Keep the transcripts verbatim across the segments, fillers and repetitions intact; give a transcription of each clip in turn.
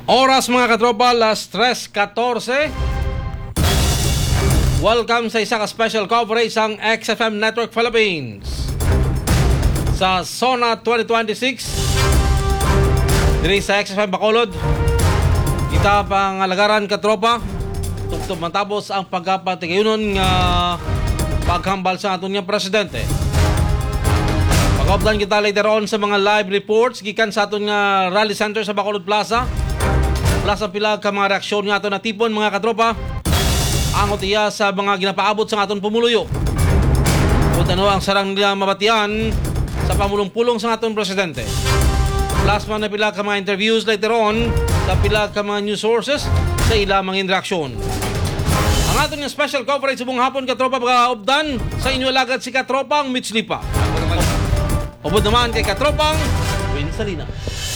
Oras mga katropa, alas tres fourteen. Welcome sa isa ka special coverage ang X F M Network Philippines sa SONA twenty twenty-six. Diri sa X F M Bacolod, kita pang alagaran katropa tugtog matapos ang pagkapatigayunon nga paghambal sa aton nga presidente. Pag-updan kita later on sa mga live reports gikan sa aton nga rally center sa Bacolod Plaza. Plus ang pila ka mga reaksyon nga aton natipon mga katropa. Angot iya sa mga ginapaabot sa aton pumuluyo. Kung ano ang sarang nila mabatian sa pamulong-pulong sa aton presidente. Plus man na pila ka mga interviews later on sa pila ka mga news sources sa ilang mga reaksyon. Ang aton nga special coverage sa buong hapon katropa pag-updan sa inyo alagad si katropang Mitch Lipa. Ubod naman kay katropang Win Salina.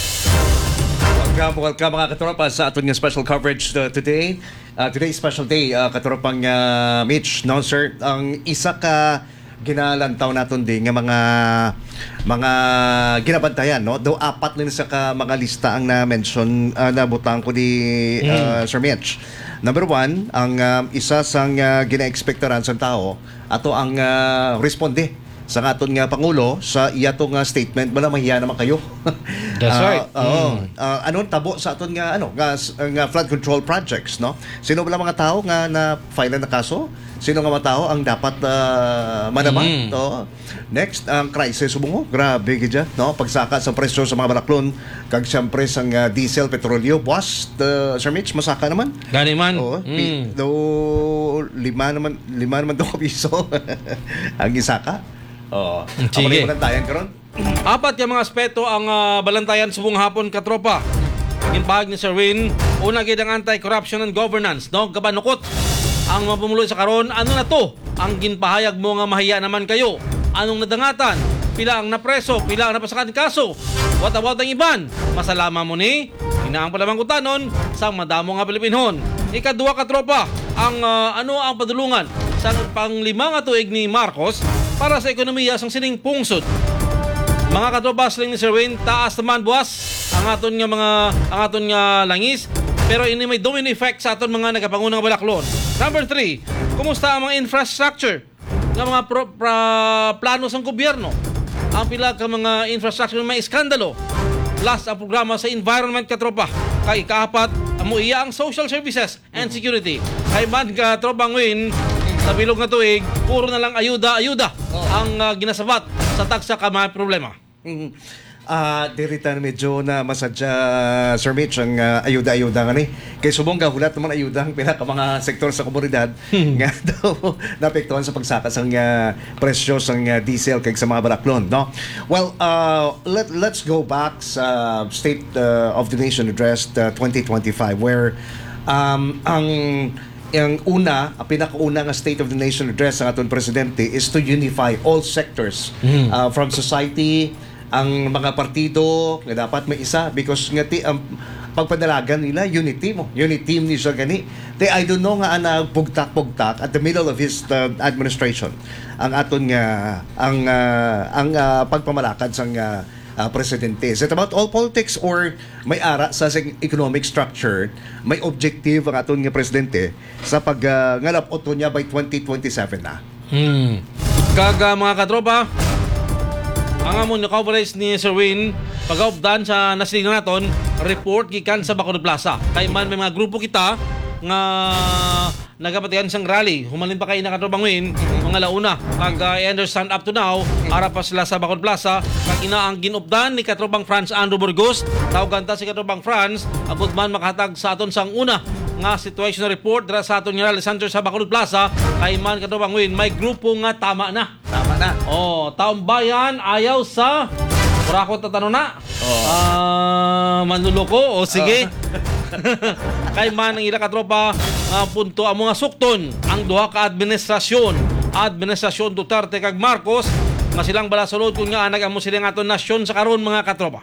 Welcome, welcome mga katropa sa aton nga special coverage uh, today. Uh, today's special day, uh, katropang uh, Mitch, no sir, ang isa ka ginalantaw naton din nga mga mga ginabantayan, no? Do apat na sa ka mga lista ang na-mention uh, na butang ko ni uh, mm. Sir Mitch. Number one, ang uh, isa sang uh, gina-expectaran sa tao ato ang uh, responde sa aton nga Pangulo sa iyato nga statement wala mahiya naman kayo. That's right. Uh, mm. uh, ano tabo sa aton nga ano nga, nga flood control projects, no? Sino ba mga tao nga na file na kaso? Sino nga mga tao ang dapat uh, manaman? Mm. No? Next, ang crisis subungo. Grabe gidya, no? Pagsaka sa presyo sa mga balaklon kag siyempre sang uh, diesel, petrolyo, boss, the Sir Mitch masaka naman. Gani man. Oo, mm. do lima naman lima naman do piso ang isaka. Oo. Ako na yung balantayan karon. Apat yung mga aspeto ang uh, balantayan sa buong hapon katropa. Ginpahag ni Sir Win, una gid ang anti-corruption and governance, no? Gabanukot ang mapumuloy sa karon, ano na to? Ang ginpahayag mo nga mahiya naman kayo. Anong nadangatan? Pila ang napreso? Pila ang napasakan kaso? What about ang iban? Masalama mo ni? Inaang palamang kutanon sa madamo nga Pilipinhon. Ikaduha katropa, ang uh, ano ang padulungan sa panglima nga tuig ni Marcos para sa ekonomiya sang sining pungsod. Mga katropa sling ni Sir Win, taas naman buwas ang aton nga mga ang aton nga langis, pero ini may domino effect sa aton mga nagapangunang balaklon. Number three, kumusta ang mga infrastructure nga mga pro, pra, plano sang gobyerno? Ang pila ka mga infrastructure may iskandalo. Plus ang programa sa environment katropa. Kay kaapat, amo iya ang social services and security. Kay man katropang Win, sa bilog na tuig, puro na lang ayuda-ayuda oh. ang uh, ginasabat sa tagsa ka mga problema. Mm-hmm. Uh, dirita na medyo na masadya, Sir Mitch, ang uh, ayuda-ayuda nga ni. Kay subong hulat naman ayuda ang pila ka mga sektor sa komunidad nga daw naapektuhan sa pagsaka sang uh, presyo sang uh, diesel kay sa mga balaklon, no? Well, uh, let, let's go back sa State uh, of the Nation Address uh, twenty twenty-five where um, ang ang una, ang pinakauna nga State of the Nation address ng aton presidente is to unify all sectors mm. uh, from society, ang mga partido nga dapat may isa because nga ti ang um, pagpadalagan nila unity mo, unity team ni siya gani. Te I don't know nga ana pugtak-pugtak at the middle of his uh, administration ang aton nga ang uh, ang uh, pagpamalakad sang uh, Uh, presidente. Is it about all politics or may ara sa economic structure, may objective ang aton nga presidente sa pag uh, ngalapot niya by twenty twenty-seven na? Hmm. Kaga mga katropa, ang amon nga coverage ni Sir Win, pag-updan sa nasilingan naton, report gikan sa Bacolod Plaza. Kay man may mga grupo kita nga nagapatian sang rally. Humalin pa kayo na katrobang Win, mga launa. Pag uh, I understand up to now, ara pa sila sa Bacolod Plaza. Pag ina ang ginupdan ni katrobang Franz Andrew Burgos, tawagan ta si katrobang Franz, agud man makahatag sa aton sang una nga situational report dira sa aton nga rally center sa Bacolod Plaza. Kay man katrobang Win, may grupo nga tama na. Tama na. Oh, taong bayan ayaw sa Kurakot na tanong na. Oh. Uh, manluloko. O sige. Uh. Kay man ang ila katropa, uh, punto ang mga sukton ang duha ka administrasyon. Administrasyon Duterte kag Marcos nga silang balasolod kung nga nag-amo silang aton nasyon sa karon mga katropa.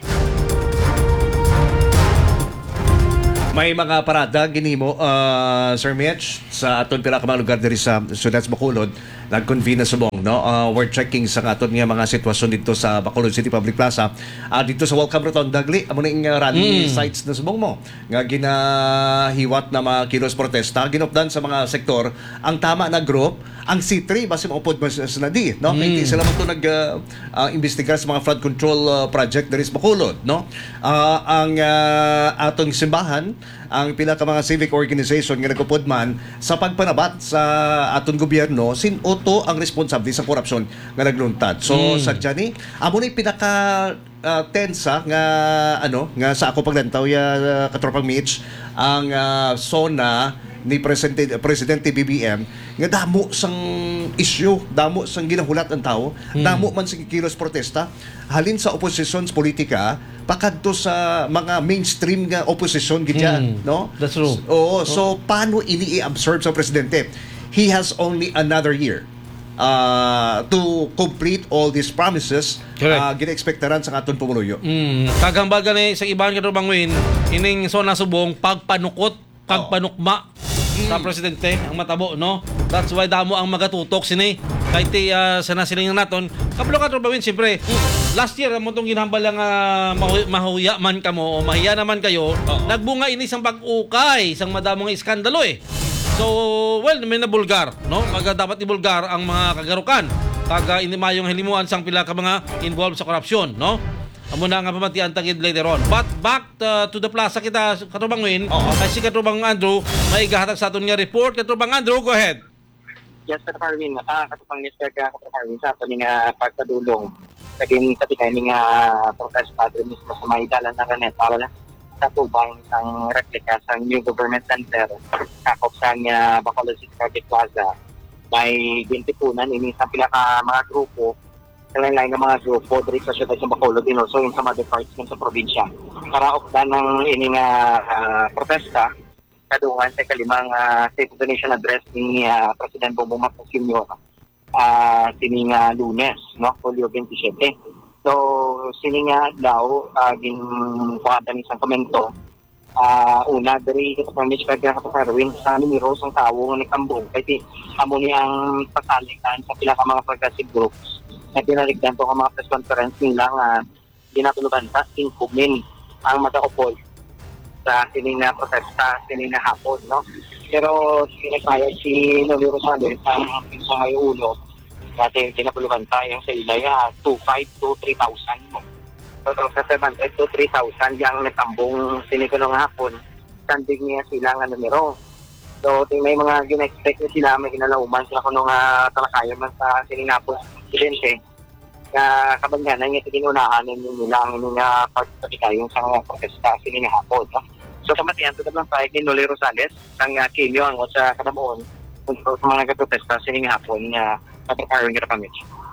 May mga parada ginimo uh, Sir Mitch sa aton pila ka mga lugar diri sa Sudans Bacolod nag-convene na subong, no? Uh, we're checking sa aton nga mga sitwasyon dito sa Bacolod City Public Plaza. Uh, dito sa Welcome Rotonda, dagli amo ning uh, rally Mm. sites na subong mo nga ginahiwat na mga kilos protesta ginupdan sa mga sektor ang tama na group ang C three base maupod mas sa nadi, no? Kaya hindi sila mo to nag uh, uh, imbestigar sa mga flood control uh, project diri sa Bacolod, no? Uh, ang uh, atong simbahan, ang pila ka mga civic organization nga nagupod man sa pagpanabat sa aton gobyerno sinuto ang responsable sa korupsyon nga nagluntad. So Mm. sa ni amo ni pinaka uh, tensa nga ano nga sa ako paglantaw ya uh, katropang Mitch ang uh, SONA ni Presidente Presidente B B M nga damo sang issue, damo sang ginahulat ang tao, damo man sa kikilos protesta halin sa oposisyon sa politika pakadto sa mga mainstream nga opposition gidya, Mm. no? That's true. Oo, so paano ini i-absorb sa presidente? He has only another year uh, to complete all these promises. Correct. Uh, gina-expectaran sa aton pumuluyo. Mm, kagambaga ni sa ibahan ka bangwin ining so nasubong pagpanukot, pagpanukma sa presidente ang matabo, no? That's why damo ang magatutok sini kahit uh, sa nasiling naton kablo ka bangwin siyempre last year mo tong ginhambal lang uh, mahu- mahuya man kamo o mahiya naman kayo nagbunga ini isang pag-ukay isang madamo nga iskandalo eh. So, well, may nabulgar, no? Kaga dapat ibulgar ang mga kagarukan. Kaga inimayong hilimuan sang pila ka mga involved sa korupsyon, no? Amo na nga pamatian tagid later on. But back uh, to the plaza kita katubang win. Kay si katubang Andrew may gahatag sa aton nga report. Katubang Andrew, go ahead. Yes, Sir Marvin. Ah, katupang Mister Ka, Sir Marvin, sa ato nga pagpadulong. Naging sa tingay nga protest padre mismo sa may dalan na ganet para na sa tubang isang replika sa new government center kakop sa nga Bacolod City Public Plaza. May gintipunan ini sa pila ka mga grupo lain-lain ng mga grupo diri sa siyudad sa Bacolod din also yung sa mga department sa probinsya para okdan ng ini nga uh, protesta kadungan sa kalimang uh, State of the Nation address ni uh, President Bongbong Marcos Junior uh, sining uh, Lunes, no, Hulyo twenty-seven. So sining nga daw uh, ginkuhatan isang komento uh, una diri sa Pamilya Kagaya sa Karwin sa numero sang tawo nga nagkambong kay amo ni ang pasalikan sa pila ka mga progressive groups na tinarigdan to ang mga press conference nila nga ginatulugan sa inkumin ang madaopol sa sining na protesta, sining na hapon, no? Pero sinipayag si Noli Rosales ang sa ulo dati tinapulugan tayo sa ilaya two five to three thousand mo. So sa seven to three thousand yang natambong sinikulong hapon standing niya sila nga numero. So may mga gina-expect na sila may ginalauman sila kuno nga talakayan man sa sininapos presidente nga kabangyanan nga tinunahan nila ang nga pagpatikayon sa mga protesta sininahapon, no? So kamatian to lang tayo kay Noli Rosales ang uh, Kilyo ang sa kanabuon kung sa mga protesta sininahapon nga pagpapakaroon nga kami.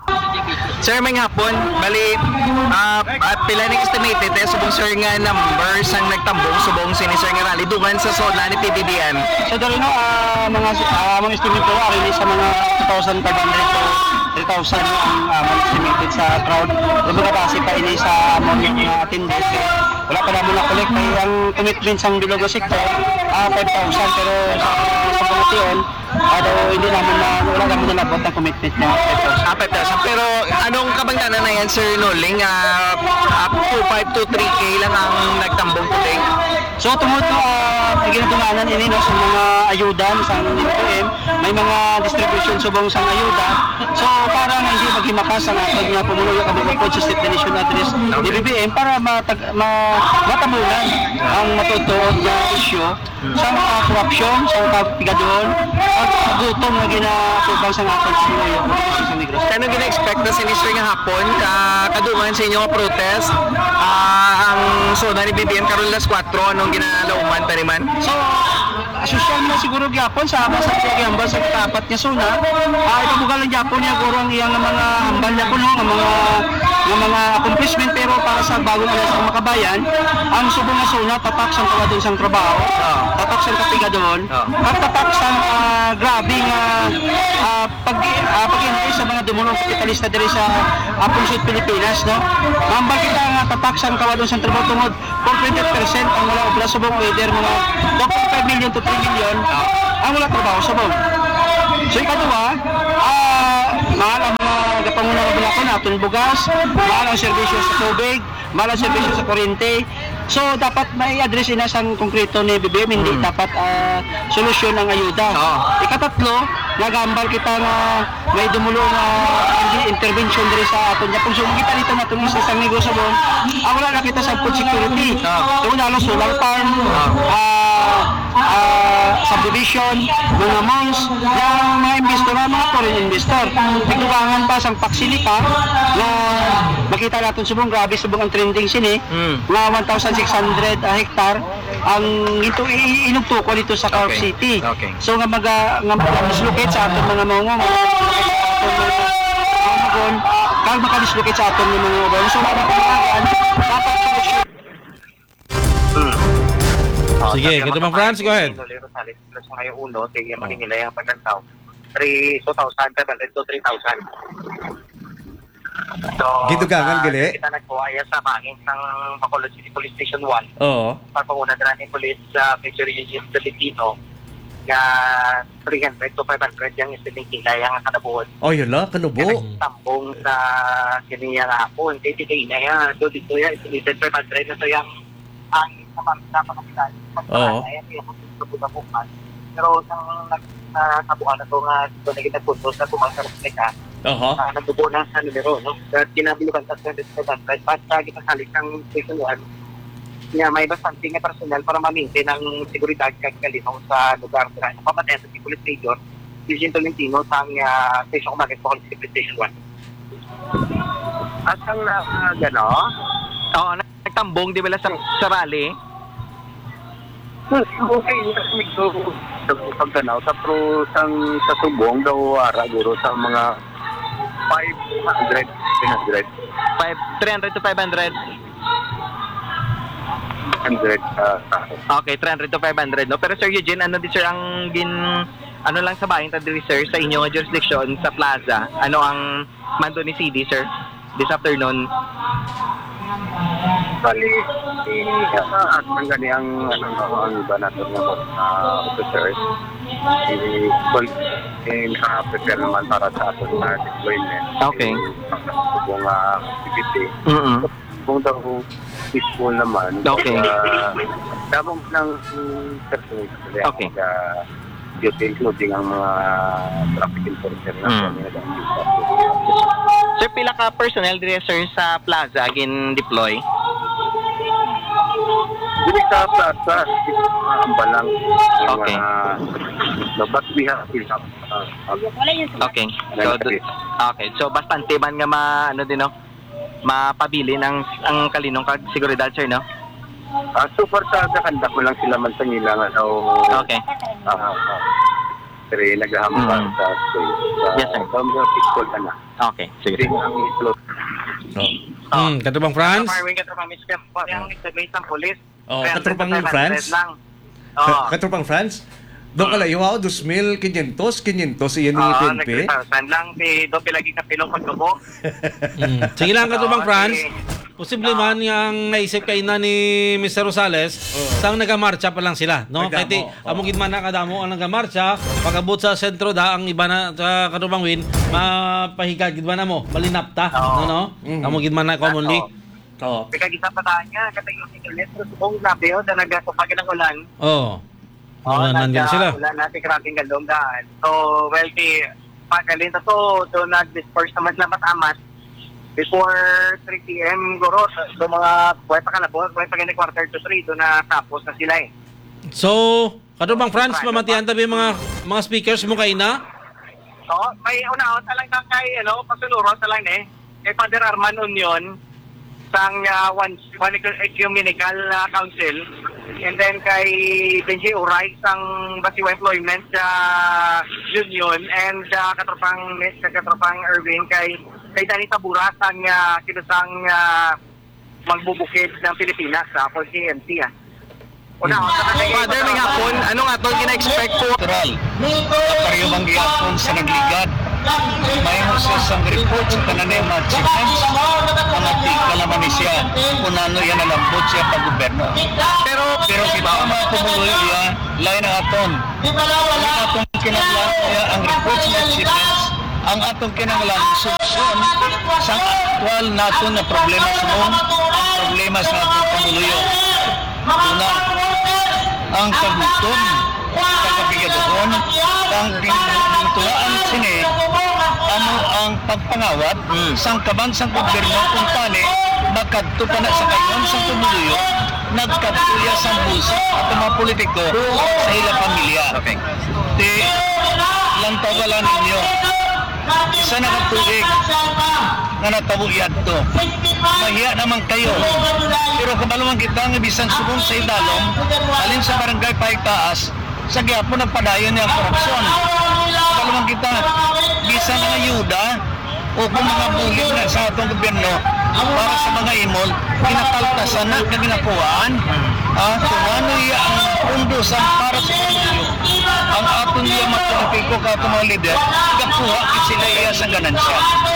Sir, may hapon, bali, uh, at pila ng estimated, eh, subong sir nga numbers ang nagtambong, subong sini sir nga rally, dungan sa soda ni P B B M. So dali no, uh, mga uh, mga estimate ko ari sa mga two thousand five hundred to three thousand ang uh, mga estimated sa crowd. Yung mga base pa ini sa mga uh, attendance. Wala pa naman na collect ay ang commitment sang Bilogo sector uh, five thousand pero sa sa pagkatiyon ano hindi naman na wala naman na nabot ang commitment niya five thousand. Ah, five thousand. Pero anong kabangtanan na yan, Sir Noling? Uh, up to five to three K lang ang nagtambong puting. So tungod to uh, may ginatunanan ini no sa mga ayuda sa N P M, may mga distribution subong sa ayuda. So para nga hindi maghimakas ang atong nga pumuluyo kami ko sa State Nation Address ni B B M para matag ma, matamunan ang matutuod na issue sa mga korupsyon, sa mga pigadon at gutom na ginatubang sa atong pumuluyo sa Negros. Kano gina-expect na sinisir nga hapon ka kadungan sa inyo nga protest uh, ang soda ni B B M karon las four anong ginalauman pa man? So, social na siguro gyapon sa aba sa gyambal sa tapat niya suna. Ah, ito bugal lang gyapon niya guro ang iyang mga hambal niya kuno nga mga nga mga accomplishment pero para sa bagong alas sa makabayan, ang subong nga suna tatak sang kawadon sang trabaho, tatak sang kapigadon, at tatak sang uh, grabe nga uh, pag uh, pag-invest sa mga dumunong kapitalista diri sa uh, Pungsod Pilipinas, no. Mambal kita nga tatak sang kawadon sang trabaho tungod for twenty percent ang wala obra subong whether mga two point five million to three million ang wala trabaho subong. So ikaduha, ah mahal ang mga gapangunang balakon, atong bugas, mahal ang serbisyo sa tubig, mahal ang serbisyo sa kuryente. So dapat may address ina sang konkreto ni B B M, hindi dapat ah, solusyon ang ayuda. Oo. Ikatatlo, nagambal kita nga may dumulo nga intervention diri sa aton Japon. So kita dito na tuloy sa isang negosyo bon. Ah, wala na kita sa food security. Oo. So lalo solar farm, ah ah, subdivision, mga malls, yung mga investor, mga foreign investor. Tigdugangan pa sang paksilita na makita natin subong grabe subong ang trending sini Mm. nga one thousand six hundred uh, hektar ang ito inugto ko dito sa Clark Okay. City. Okay. So nga maga nga maka-dislocate sa aton mga mga mga mga kag maka-dislocate sa aton mga mga mga so mga pangalaman dapat solusyon. Sige, Katubang Franz, go ahead. Rosales plus ngayon uno, sige maginila yung pagkantaw. three thousand five hundred to three thousand. So, Gidugangan, ah, gali? kita nagkuhaya sa bangin ng Bacolod City Police Station one. Oo. Pagpanguna na ni Police sa Major Eugene Filipino nga three hundred to five hundred yung istilling kilay ang kanabuhon. Oh, yun la, kanubo. Tambong sa kiniya nga hapon. Kaya tigay na yan. So, dito yan, istilling five hundred na so yung ang naman sa pagkakitan. Oo. Ayan, yung sa buka-bukan. Pero nang nagkabukan na ito nga ito na ginagpuntos na kumasarap na ka, Oho. uh, nagbubo na sa numero, no? At kinabilugan sa twenty five hundred, at sa gitakalig ng station one, nga may bastante nga personal para mamintin ang seguridad kag kalinaw sa lugar na napapatayan sa Police Station, Eugene Tolentino sa uh, Station Kumagat Bacolod City Police Station one. At ang uh, gano, Oo, nagtambong di ba sa, sa rally? okay, ito sa pagtanaw sa pro sang sa subong daw ara guro sa mga five hundred, three hundred, Five, three hundred to five hundred. hundred uh, Okay, three hundred to five hundred, no? Pero Sir Eugene, ano di sir ang gin ano lang sa bayan ta diri sir sa inyong jurisdiction sa plaza? Ano ang mando ni C D sir this afternoon? bali si uh, at ang gani ang ano ang iba natin nga uh, officers si well in uh, prepare naman para sa ating uh, deployment. Okay. Kung uh, activity Mm. kung daw peaceful naman. Okay. Uh, Dabong ng personal Okay. uh, duty including ang mga traffic enforcer na Mm. kami na Sir, pila ka personnel diri sir sa plaza gin deploy? Dili sa plaza, ang balang. Okay. No, but we have we have uh, uh, Okay. So do- okay. So bastante man nga ma ano din no? Mapabili ng ang kalinong kag seguridad sir no? uh, so far sa kanda ko lang sila man sa nila nga daw. Okay. Uh, uh, pero naghahamon pa Mm. sa space. Uh, Yes, sir. Daw mga peaceful ka na. Okay. Sige. Hindi ang i-float. Hmm, Katubang Franz. Farming ka sa Miss Camp. Yung estimate ng police. Oh, three hundred katropang to five hundred France? lang. Ka- Oo. Katropang France? Doon ka layo ako, two thousand five hundred, five hundred, iyan ni Oo, P N P. nag-three thousand lang. Si Dopi lagi ka pilong pagtubo. Hmm. Sige lang, Katubang Oo, Franz. sige. Posible man yung naisip kay na ni Mister Rosales, sang nagamarcha pa lang sila, no? Nagdamo, Kahit oo. amugid man nakadamo ang nagamarcha, pagabot sa sentro da ang iba na sa Katubang Win, mapahigad gid man na mo, malinapta, no Oo. no? Mhm. Amugid man na commonly. Oo. Pagkagisa pa tayo niya, katay yung internet, pero subong grabe yun, na nagkapagin ng ulan. Oh. Oo, Oh, nandiyan sila. Ulan natin krabing gandong daan. So, well, di, pagaling na to, so nag-disperse naman na matamat. Before three p.m. guro, so mga buhay pa kalabot, buhay pa ganyan quarter to three, doon na tapos na sila eh. So, Katubang Franz, mamatian tabi mga mga speakers mo kay na? So, may una-out lang na kay, ano, pasuluro sa lang eh, kay Father Arman Union, sang uh, one, one ecumenical uh, council, and then kay Benji Uray, sang Basiwa Employment uh, Union, and uh, katropang, katropang Irving, kay kay Danny Tabura, sang uh, sinusang uh, magbubukid ng Pilipinas, sa uh, C M C ah. Una-out na kay Father, may hapon, ano nga to gina-expect po? Natural. Pareho bang gihapon sa nagligad. May hoses ang report sa tanan ng mga achievements. Mga tigkalaman ni siya. Kung ano yan nalambot siya pag-goberno. Pero Pero kita mga tumuloy niya, lain ang aton. Ang atong kinaglaan niya ang report sa achievements ang atong kinahanglan solusyon sa aktual nato na problema sa mong problema sa atong pamuluyo. Una, ang kagutom, kagabigadoon, ang pintulaan sini, ano ang pagpangawat mm. sang kabansang gobyerno kung tani magkadto pa na sa kayon sa tumuluyo nagkatuya sa bulsa at mga politiko sa ilang pamilya. Okay. Di lang tawala ninyo isa na katuig na natabuyad to. Mahiya naman kayo. Pero kabaluman kita ng bisan subong sa idalom alin sa barangay Paigtaas sa gyapon nagpadayon niya ang korupsyon. Kabaluman kita bisan ang ayuda o kung mga bulig na sa atong gobyerno para sa mga imol, ginapaltasan na na ginapuan ah, kung ano iya ang pundusan para sa pamilyo. Ang aton niya matulipiko ka itong mga lider, gapuha sila iya sa ganansya.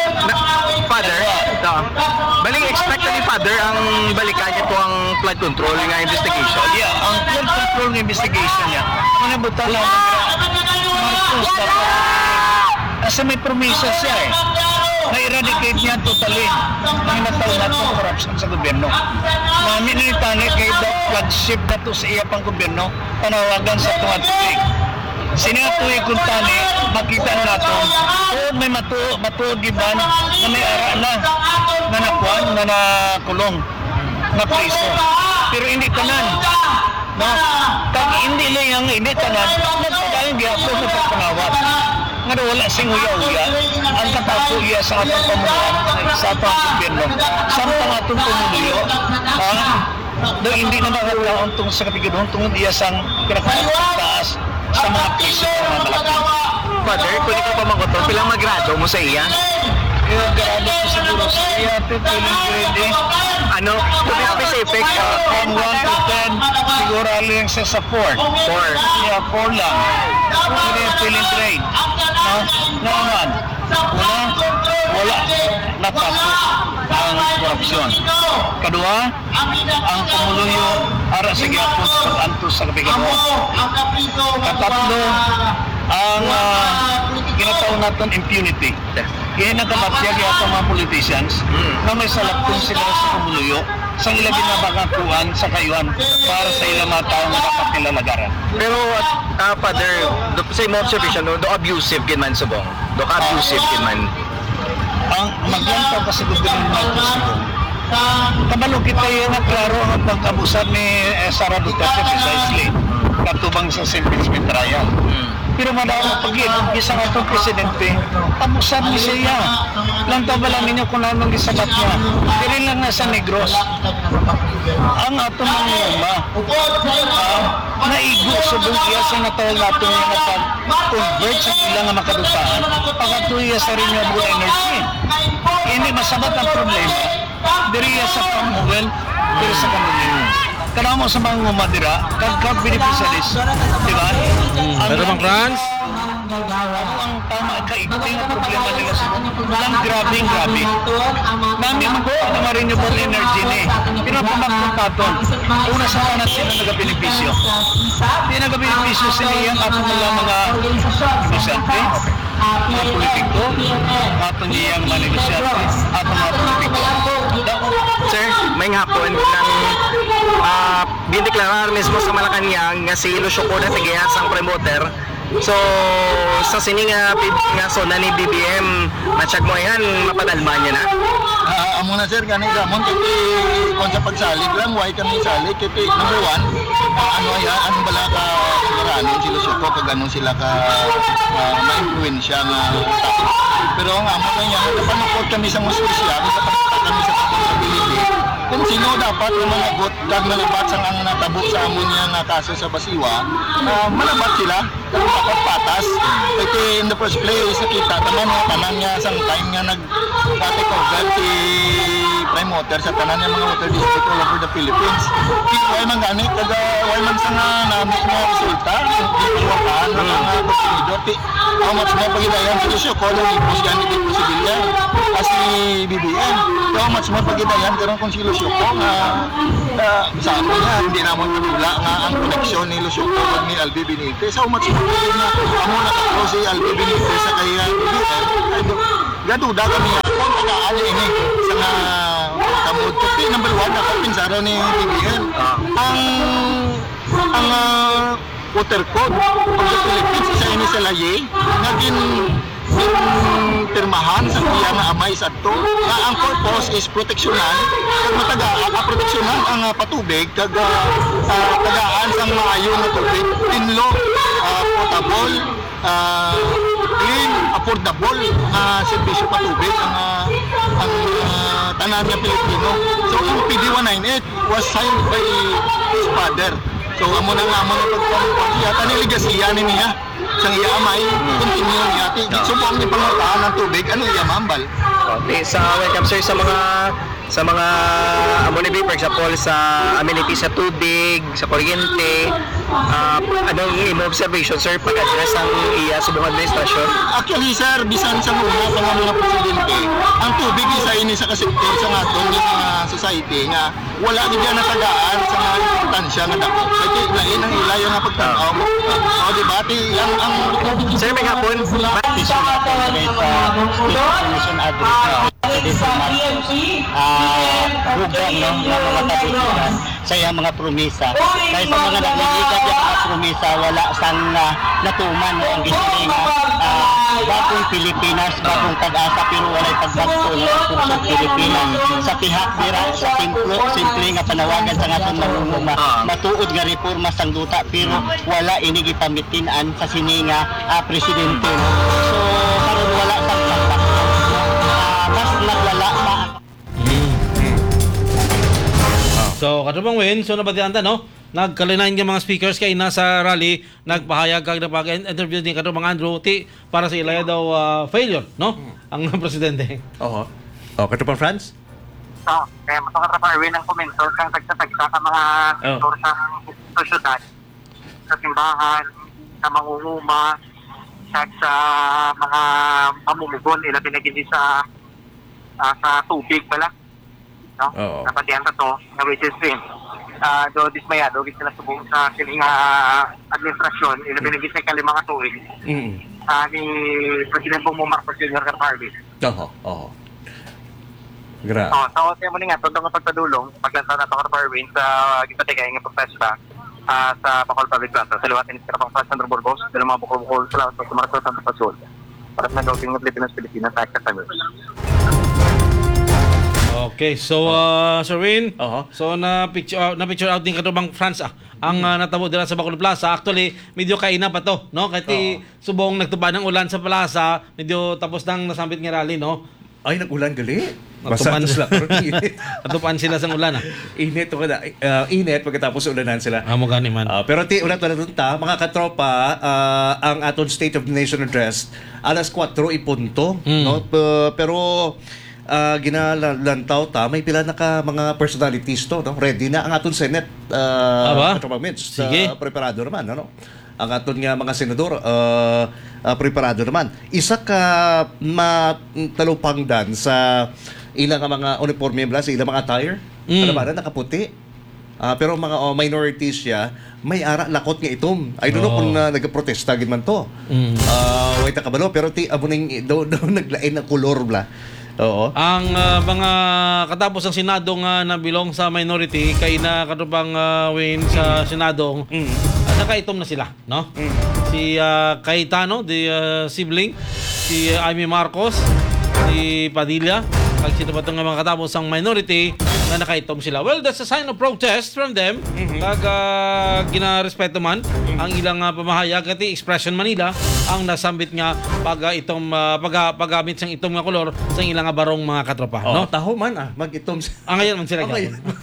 Father, ito. Balik expect ni Father ang balikan niya po ang flood control nga investigation. Yeah, ang flood control ng investigation niya. Ano na buta lang Marcos dapat. Kasi may promisa siya eh. Na-eradicate niya totally ang nataw na itong corruption sa gobyerno. Namin nilitani kay the flagship na ito sa iya pang gobyerno panawagan sa itong atubig. Sinatuloy kung tani, makita natin kung may matuod, matuod giban na may ara na na nakuan, na nakulong, na priso. Pero hindi tanan. No? Kag hindi lang yung hindi tanan, nagpadayon gihapon sa pagpangawat. Nga wala sing uya-uya ang katapo iya sa atong pamunuan sa atong gobyerno. Samtang atong pamumuyo, ha? Do hindi na makakalaon tong sa kapigidon tungod iya sang pinakataas sa mga piso sa mga malaki. Father, kung ikaw pa makoto, pilang magrado mo sa iya? Yung grado ko siguro sa iya, pipiling grade. Ano, to be specific, uh, From one to ten, siguro aling siya sa four. four. Yeah, four lang. Hindi yung feeling grade. No? Naman, una, wala natapos ang korupsyon. Kadua, ang pamuluyo ara sa gyapon sa pag-antos sa kabigaduhan. Katatlo, ang uh, ginatawag natin impunity. Kaya nagkabatyag yung mga politicians na may salakton sila sa pamuluyo sa ilang binabagakuan sa kayuan para sa ilang mga tao na dapat nilalagaran. Pero, uh, Father, do, sa imo observation, no, do abusive kin man subong. Do ka abusive kin man. Ang maglantaw kasi gobyerno ng Pilipinas, kabalo kita yung klaro ang pagkabusad ni eh, Sara Duterte precisely katubang sa impeachment trial. Hmm. Pero madawang pag-i, isang atong presidente, tabusad ni siya. Lantaw ba lang ninyo kung anong gisabat niya? Dili lang nga sa Negros. Ang atong mga luma, uh, naigo sa buong iya sa natawag natin yung napag-convert sa ilang makadutaan, pagkatuya sa renewable energy. Hindi masabat ang problema. Diri sa pamuwel, diri sa kamunin. Kana mo sa mga umadira, kag-kag beneficiaries, di ba? Hmm. Pero bang Franz? Ang tama kaigting problema nila sa lang grabe, grabe. Namin mo ang mga renewable energy ni. Pero pamaktaton, una sa kanan sila nagabenepisyo. Di nagabenepisyo sila yung ato nila mga negosyante, mga politiko, ato niyang mga negosyante, ato mga politiko. Sir, may hapon ng uh, binideklarar mismo sa Malacanang nga si Lucio Cuna tigayas ang promoter. So, sa sini nga, nga zona ni B B M, matsyag mo yan, mapadalma niya na? Uh, amo na sir, ganun gamon, kiti kung sa pagsalig lang, why kami salig, kiti number one, uh, ano yan, ano bala ka siguranin sila suko, kag ano sila ka uh, ma-influensya nga tao. Pero ang amo na yan, napanukod kami sa muspisya, kapag kami sa responsibility, kung sino dapat na managot, kag manabat sa ang natabo sa amo niya nga kaso sa Basiwa, uh, manabat sila, kung dapat patas. Kasi in the first place, nakita naman nga tanan nga sang time nga nag-take over si Prime Water sa tanan nga mga water district all over the Philippines. Why man ganit, kaga why man pagidayan sa nga namin nga resulta, di iwakaan ng mga kontinidor. Ti, how much mo pagidayan sa isyo, ko lang ipos yan, hindi po si Bilya, kasi B B M. How much mo pagidayan, karon kung si Lusyoko nga, sa ako nga, hindi naman matula nga ang koneksyon ni Lusyoko at ni Albi Benitez. How much mo pagidayan nga, amo nakakro si Albi Benitez sa kaya B B M. Gaduda kami nga, kung tagaan ini sa nga kamod. Kasi number one, nakapinsara ni B B M. Ang ang uh, water code of the Philippines sa ini sa laye naging pirmahan sa iya nga amay sa to nga ang purpose is proteksyonan kag mataga uh, proteksyonan ang uh, patubig kag uh, uh, tagaan sang maayo nga tubig tinlo uh, potable uh, clean affordable nga uh, serbisyo patubig ang uh, ang uh, tanan nga Pilipino. So yung P D one ninety-eight was signed by his father. So amo na nga mga pagpapalya tani ligasiya ni niya sang iya amay continue niya ti subong ni pangutaan ng tubig ano iya mambal. Okay, sa welcome sir sa mga sa mga amo ni for example sa amenities sa tubig, sa kuryente, uh, anong imo observation sir pag-address ang iya subong administrasyon? Actually sir, bisan sa muna sa nga mga presidente, ang tubig isa ini sa kasektor sa nga aton nga society nga wala gid yan natagaan sa nga importansya nga dako. Kay lain ang ilayo nga pagtanaw. O di ba ti ang ang Sir, may hapon Petition natin sa State Commission Address ah program no ng mga kabuturan sa iyang mga promisa. Kaya sa mga nagliligat yung mga promisa wala sang uh, natuman no, ang gisiling uh, bagong Pilipinas, bagong pag-asa pero walay pagbagto no, ang pusong Pilipinas. Sa tihak nira sa simple, simple nga panawagan sa atong mamumuma matuod nga reforma sang duta pero wala ini gipamitinan sa sini nga uh, presidente no. So karon wala sang pagbagto. Uh, mas naglala pa. So, katubang Win, so nabatian ta, no? Nagkalinain ng mga speakers kay nasa rally, nagpahayag kag nagpag-interview ni katubang Andrew ti para sa ilaya daw uh, failure, no? Ang presidente. Oo. Oh, katupang Franz? So, kaya matungkol sa Parwin ang komento kang tagsa-tagsa ka mga sektor sa sosyudad, sa simbahan, sa mangunguma, at sa mga pamumugon, ila pinagindi sa uh, sa tubig pala. No? Oo. Napatiyan sa to, na which is rin. Uh, do dismayado, git sila subong sa siling uh, administrasyon, ila pinagindi sa kalimang atuig. Mm. Uh, ni President Bongbong Marcos Junior Carparvis. Oo, oo. Gra. Oh, so kaya mo ni nga totoo nga pagpadulong paglanta na to Carparvin sa gipatigay nga pagpesta uh, sa Bacol Public Plaza sa liwat ni Kapang Franz Sandro Burgos dala mga bukol-bukol sa lahat sa Marcos Santo Pasol para sa nagawin ng Pilipinas Pilipinas sa Act of Okay, so uh, Sir Win, Oo. so na picture uh, na picture out din katubang France ah, ang uh, natabo dira sa Bacol Plaza. Actually, medyo kaina pa to, no? Kasi subong nagtuba ng ulan sa plaza, medyo tapos nang nasambit nga rally, no? Ay, nag-ulan gali. Natupan Basta sila. Pero init. Natupan sila sa ulan ah. Init. o kada- Uh, init pagkatapos ulanan sila. Amo gani man. Ah, pero ti ulat wala ta mga katropa ah, ang aton State of the Nation address alas kwatro ipunto Mm. no P- pero uh, ginalantaw ta may pila na ka mga personalities to no ready na ang aton Senate uh, Aba? katropa Mitch Sige. uh, preparado naman ano ang aton nga mga senador uh, uh, preparado naman isa ka matalupangdan sa ilang nga mga uniforme bla sa ilang mga attire Mm. ano ba na nakaputi. Ah, pero mga oh, minorities siya, may ara lakot nga itom. I don't know Oo. kung uh, nagprotesta gid man to. Mm. Ah, way ta kabalo pero ti abo ning daw daw naglain ng kolor bla. Oo. Ang uh, mga katapos ng Senado nga nabilong sa minority kay na katubang uh, Win sa Senado, Mm. uh, nakaitom na sila, no? Mm. Si uh, Cayetano, the uh, sibling, si uh, Amy Marcos, si Padilla, kag sino pa itong mga katapos ng minority na nakaitom sila. Well, that's a sign of protest from them. Mhm. Kag uh, ginarespeto man ang ilang uh, pamahayag kati Expression Manila ang nasambit nga pag uh, itom uh, pag paggamit sang itom nga kolor sa ilang uh, barong mga katropa, Oh, no? taho man ah, mag-itom. Ah, ngayon man sila Okay. gapon.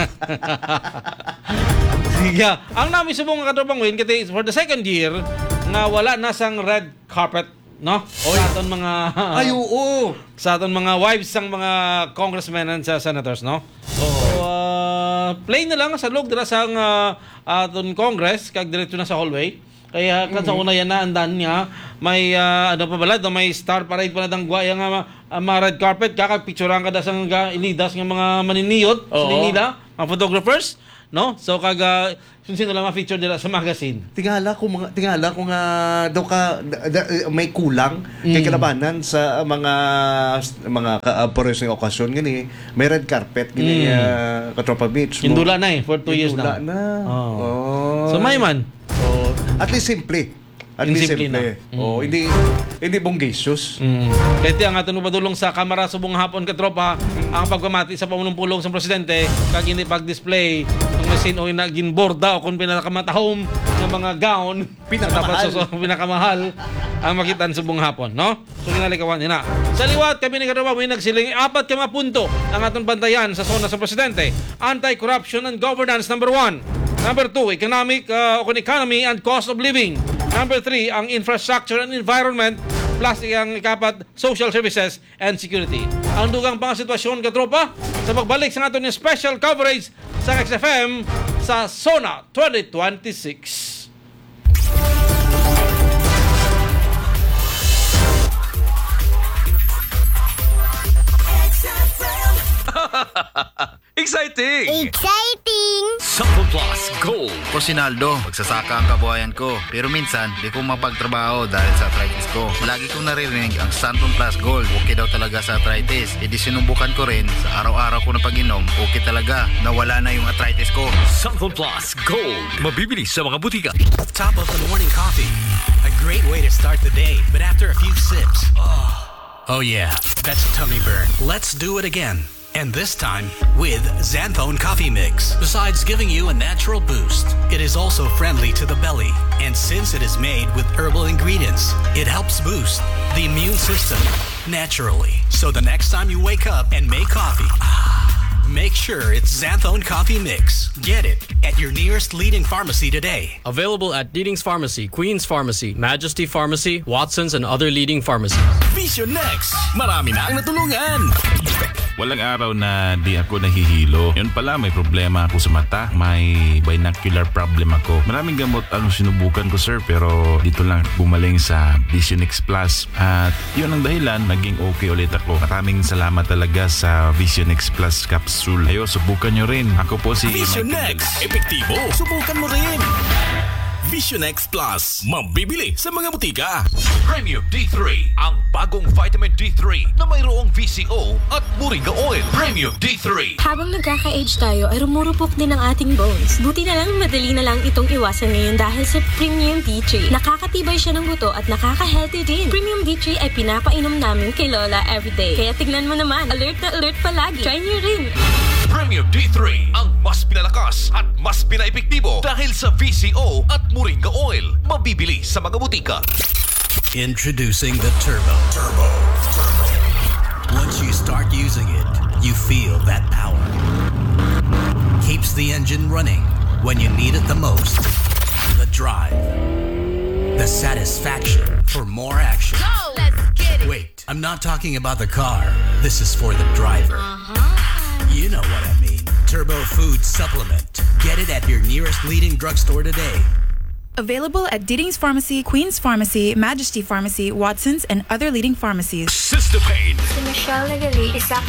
Sige. Ang nami subong nga katropang Win kati for the second year nga wala na sang red carpet, no? Sa aton mga Ay, oo. sa aton mga wives sang mga congressmen and sa senators, no? So, uh, uh, plain na lang sa loob dira sa uh, aton Congress kag diretso na sa hallway. Kaya kan sa una yan na andan niya may uh, ano pa bala, may star parade pa na dang guaya nga uh, mga red carpet kakapicturean kada sang ilidas nga mga maniniyot sa nila, mga photographers, no? So kaga sino lang ma-feature nila sa magazine. Tingala ko mga tingala ko nga daw ka da, da, may kulang kay kalabanan sa mga mga ka-operasyon okasyon gani may red carpet gani Mm. uh, Katropa Beach. Indula na eh for two years Indula na. na. Oh. Oh. So may man. Oh. At least simple. At least Simple simple. na. Oh, hindi hindi bonggacious. Mm. Kaya nga tunong padulong sa kamera subong hapon Katropa ang pagpamati sa pamunong-pulong sa presidente kag hindi pag-display ng machine o naging borda o kung pinakamatahom ng mga gown Pinakamahal. tapos so, pinakamahal ang makitaan subong hapon, no? So ginalikawan nila. Sa liwat kami ni Katropa may nagsiling apat ka mapunto ang atong bantayan sa zona sa presidente. Anti-corruption and governance number one. Number two, economic uh, economy and cost of living. Number three, ang infrastructure and environment. Plus, ang ikapat, social services and security. Ang dugang pang sitwasyon, Katropa, sa pagbalik sa ato ng special coverage sa X F M sa Sona twenty twenty-six. Exciting! Exciting! Sampo Plus Gold! Ako si Naldo, magsasaka ang kabuhayan ko. Pero minsan, di ko mapagtrabaho dahil sa arthritis ko. Lagi kong naririnig ang Santon Plus Gold. Okay daw talaga sa arthritis. E di sinubukan ko rin sa araw-araw ko na pag-inom. Okay talaga, nawala na yung arthritis ko. Santon Plus Gold! Mabibili sa mga butika. Top of the morning coffee. A great way to start the day. But after a few sips, oh, oh yeah, that's a tummy burn. Let's do it again. And this time with Xanthone Coffee Mix. Besides giving you a natural boost, it is also friendly to the belly. And since it is made with herbal ingredients, it helps boost the immune system naturally. So the next time you wake up and make coffee, make sure it's Xanthone Coffee Mix. Get it at your nearest leading pharmacy today. Available at Leading's Pharmacy, Queen's Pharmacy, Majesty Pharmacy, Watson's, and other leading pharmacies. Vision Next! Marami na ang natulungan! Walang araw na di ako nahihilo. Yun pala, may problema ako sa mata. May binocular problem ako. Maraming gamot ang sinubukan ko, sir, pero dito lang bumaling sa Vision X Plus. At yun ang dahilan, naging okay ulit ako. Maraming salamat talaga sa Vision X Plus capsule. Ayo, subukan nyo rin. Ako po si Vision Michael. Next! Epektibo! Subukan mo rin! Vision X Plus, mabibili sa mga butika. Premium D three, ang bagong vitamin D three na mayroong V C O at Moringa Oil. Premium D three. Habang nagkaka-age tayo ay rumurupok din ang ating bones. Buti na lang madali na lang itong iwasan ngayon dahil sa Premium D three. Nakakatibay siya ng buto at nakaka-healthy din. Premium D three ay pinapainom namin kay Lola everyday. Kaya tignan mo naman, alert na alert palagi. Try niyo rin. Premium D three, ang mas pinalakas at mas pinaepektibo dahil sa V C O at Moringa Oil. Mabibili sa mga butika. Introducing the Turbo. Turbo. Turbo. Once you start using it, you feel that power. Keeps the engine running when you need it the most. The drive. The satisfaction for more action. Go! Let's get it! Wait, I'm not talking about the car. This is for the driver. Uh-huh. You know what I mean. Turbo Food Supplement. Get it at your nearest leading drugstore today. Available at Deeding's Pharmacy, Queen's Pharmacy, Majesty Pharmacy, Watson's, and other leading pharmacies. Sister Pain. Si Michelle Nagali, isa